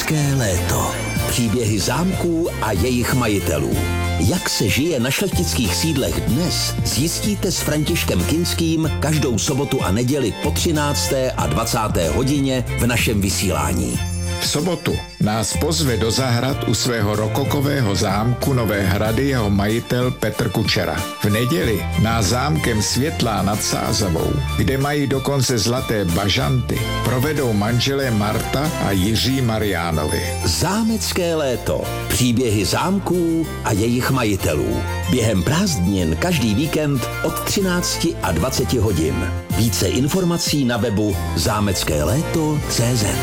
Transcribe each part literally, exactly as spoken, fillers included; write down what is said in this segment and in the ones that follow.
Zámecké léto. Příběhy zámků a jejich majitelů. Jak se žije na šlechtických sídlech dnes, zjistíte s Františkem Kinským každou sobotu a neděli po třinácté a dvacáté hodině v našem vysílání. V sobotu nás pozve do zahrad u svého rokokového zámku Nové Hrady jeho majitel Petr Kučera. V neděli nás zámkem Světlá nad Sázavou, kde mají dokonce zlaté bažanty, provedou manželé Marta a Jiří Mariánovi. Zámecké léto. Příběhy zámků a jejich majitelů. Během prázdnin každý víkend od třinácti a dvaceti hodin. Více informací na webu zámecké léto tečka cé zet.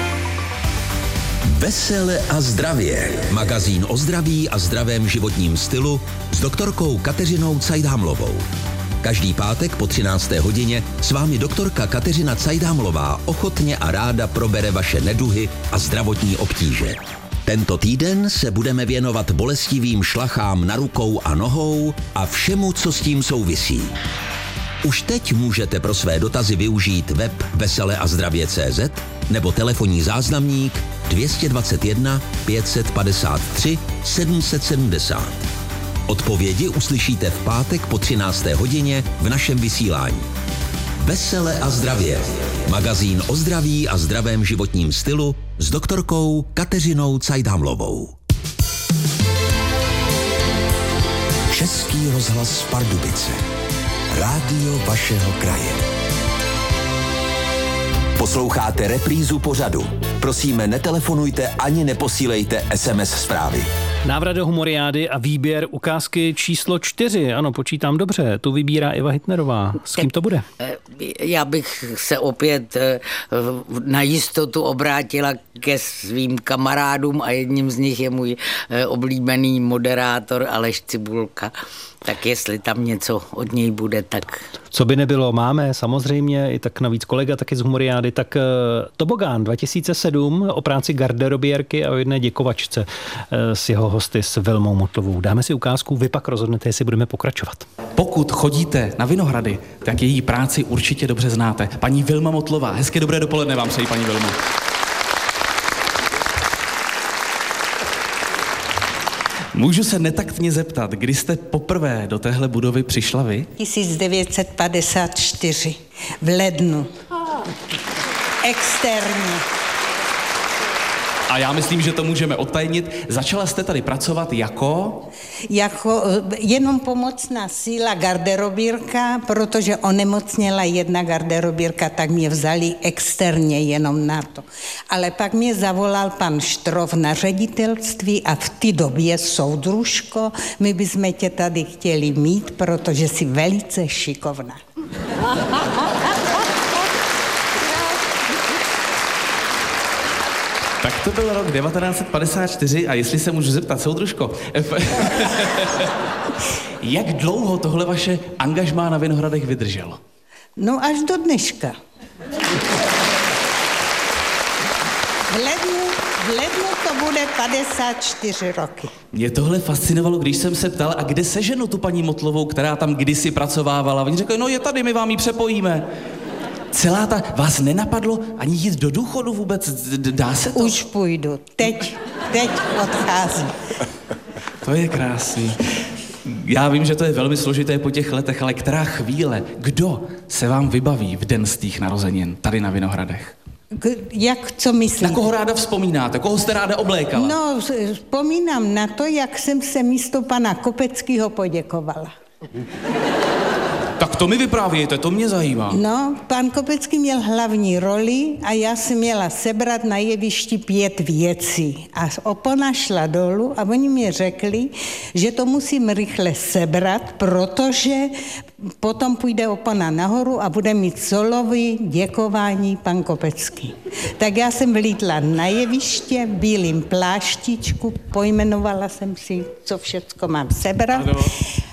Vesele a zdravě. Magazín o zdraví a zdravém životním stylu s doktorkou Kateřinou Cajdhamlovou. Každý pátek po třinácté hodině s vámi doktorka Kateřina Cajdhamlová ochotně a ráda probere vaše neduhy a zdravotní obtíže. Tento týden se budeme věnovat bolestivým šlachám na rukou a nohou a všemu, co s tím souvisí. Už teď můžete pro své dotazy využít web vesele a zdravě tečka cé zet nebo telefonní záznamník dvě dvě jedna pět padesát tři sedm set sedmdesát. Odpovědi uslyšíte v pátek po třinácté hodině v našem vysílání. Vesele a zdravě. Magazín o zdraví a zdravém životním stylu s doktorkou Kateřinou Cajdhamlovou. Český rozhlas Pardubice. Rádio vašeho kraje. Posloucháte reprízu pořadu. Prosíme, netelefonujte ani neposílejte es em es zprávy. Návrat do humoriády a výběr ukázky číslo čtyři. Ano, počítám dobře. Tu vybírá Iva Hitnerová. S kým to bude? Já bych se opět na jistotu obrátila ke svým kamarádům a jedním z nich je můj oblíbený moderátor Aleš Cibulka. Tak jestli tam něco od něj bude, tak... Co by nebylo, máme samozřejmě, i tak navíc kolega taky z humoriády, tak Tobogán dva tisíce sedm o práci garderobierky a o jedné děkovačce s jeho hosty s Vilmou Motlovou. Dáme si ukázku, vy pak rozhodnete, jestli budeme pokračovat. Pokud chodíte na Vinohrady, tak její práci určitě dobře znáte. Paní Vilma Motlová, hezké dobré dopoledne vám přeji, paní Vilmo. Můžu se netaktně zeptat, kdy jste poprvé do téhle budovy přišla vy? tisíc devět set padesát čtyři v lednu. Externě. A já myslím, že to můžeme odtajnit. Začala jste tady pracovat jako? Jako jenom pomocná síla garderobírka, protože onemocněla jedna garderobírka, tak mě vzali externě jenom na to. Ale pak mě zavolal pan Štrov na ředitelství a v té době soudružko, my bychom tě tady chtěli mít, protože jsi velice šikovná. Tak to byl rok devatenáct set padesát čtyři a jestli se můžu zeptat, soudružko, jak dlouho tohle vaše angažmá na Vinohradech vydrželo? No až do dneška. V lednu, v lednu to bude padesát čtyři roky. Mě tohle fascinovalo, když jsem se ptal, a kde seženu tu paní Motlovou, která tam kdysi pracovávala. Oni řekli, no je tady, my vám ji přepojíme. Celá ta, vás nenapadlo ani jít do důchodu vůbec? Dá se to? Už půjdu. Teď, teď odcházím. To je krásný. Já vím, že to je velmi složité po těch letech, ale která chvíle, kdo se vám vybaví v den svých narozenin tady na Vinohradech? K, jak, co myslíte? Na koho ráda vzpomínáte? Koho jste ráda oblékala? No, vzpomínám na to, jak jsem se místo pana Kopeckého poděkovala. Tak to mi vyprávějte, to mě zajímá. No, pan Kopecký měl hlavní roli a já jsem měla sebrat na jevišti pět věcí. A opona šla dolů a oni mi řekli, že to musím rychle sebrat, protože potom půjde opona nahoru a bude mít solový děkování pan Kopecký. Tak já jsem vlítla na jeviště, bílým pláštičku, pojmenovala jsem si, co všecko mám sebrat.